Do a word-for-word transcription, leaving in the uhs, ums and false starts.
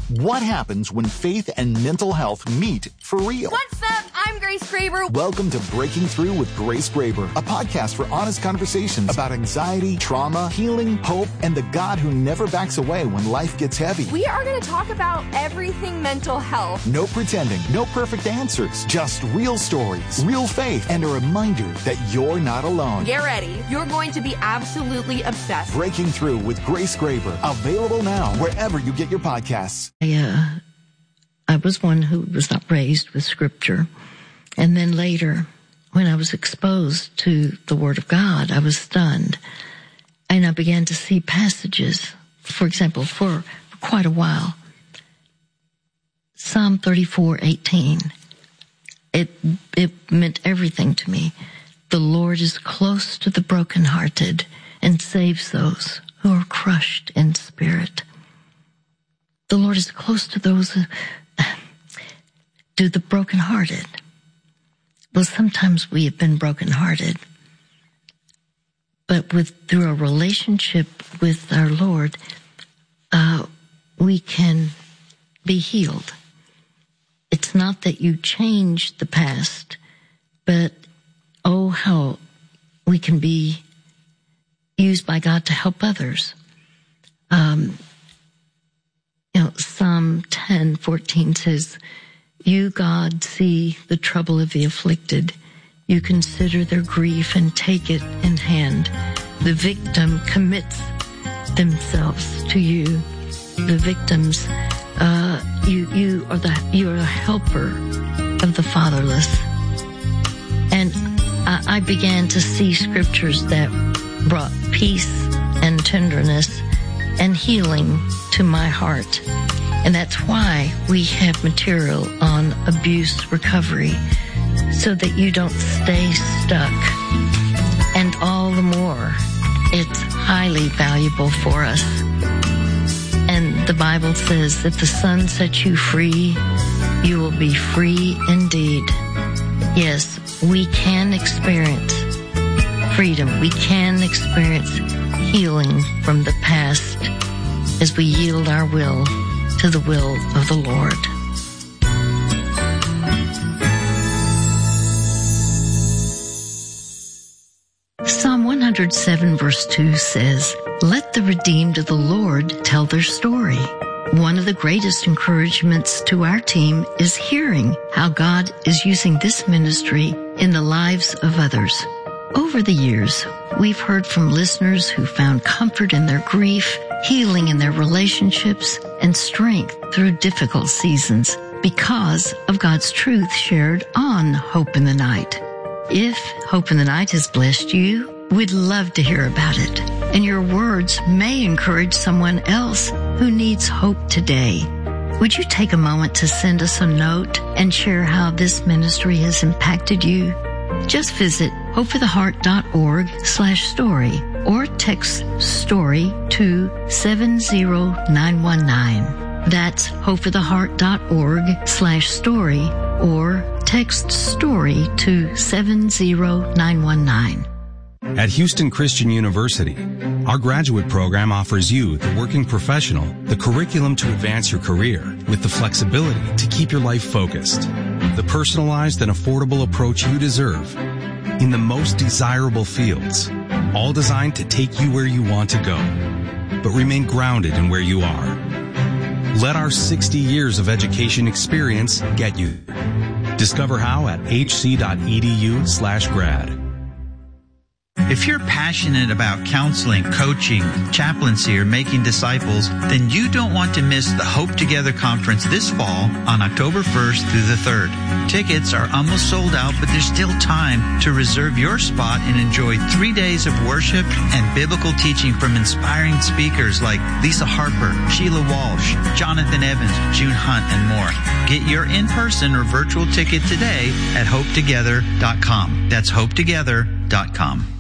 What happens when faith and mental health meet for real? What's up? I'm Grace Graber. Welcome to Breaking Through with Grace Graber, a podcast for honest conversations about anxiety, trauma, healing, hope, and the God who never backs away when life gets heavy. We are going to talk about everything mental health. No pretending, no perfect answers, just real stories, real faith, and a reminder that you're not alone. Get ready. You're going to be absolutely obsessed. Breaking Through with Grace Graber, available now wherever you get your podcasts. I, uh, I was one who was not raised with Scripture. And then later, when I was exposed to the Word of God, I was stunned. And I began to see passages, for example, for, for quite a while. Psalm thirty-four eighteen. It, it meant everything to me. The Lord is close to the brokenhearted and saves those who are crushed in spirit. The Lord is close to those who, to the brokenhearted. Well, sometimes we have been brokenhearted, but with through a relationship with our Lord, uh, we can be healed. It's not that you change the past, but oh, how we can be used by God to help others. Um, you know, Psalm ten fourteen says, "You, God, see the trouble of the afflicted. You consider their grief and take it in hand. The victim commits themselves to you." The victims, uh, you, you are the, you are a helper of the fatherless. And I, I began to see scriptures that brought peace and tenderness and healing to my heart. And that's why we have material on abuse recovery, so that you don't stay stuck. And all the more, it's highly valuable for us. And the Bible says that the Son sets you free, you will be free indeed. Yes, we can experience freedom. We can experience healing from the past as we yield our will to the will of the Lord. Psalm one hundred seven verse two says, "Let the redeemed of the Lord tell their story." One of the greatest encouragements to our team is hearing how God is using this ministry in the lives of others. Over the years, we've heard from listeners who found comfort in their grief, healing in their relationships, and strength through difficult seasons because of God's truth shared on Hope in the Night. If Hope in the Night has blessed you, we'd love to hear about it. And your words may encourage someone else who needs hope today. Would you take a moment to send us a note and share how this ministry has impacted you? Just visit hopefortheheart.org slash story or text story to seven zero nine one nine. That's hopefortheheart.org slash story or text story to seven zero nine one nine. At Houston Christian University, our graduate program offers you, the working professional, the curriculum to advance your career with the flexibility to keep your life focused, the personalized and affordable approach you deserve in the most desirable fields, all designed to take you where you want to go, but remain grounded in where you are. Let our sixty years of education experience get you. Discover how at hc.edu slash grad. If you're passionate about counseling, coaching, chaplaincy, or making disciples, then you don't want to miss the Hope Together Conference this fall on October first through the third. Tickets are almost sold out, but there's still time to reserve your spot and enjoy three days of worship and biblical teaching from inspiring speakers like Lisa Harper, Sheila Walsh, Jonathan Evans, June Hunt, and more. Get your in-person or virtual ticket today at hope together dot com. That's hope together dot com.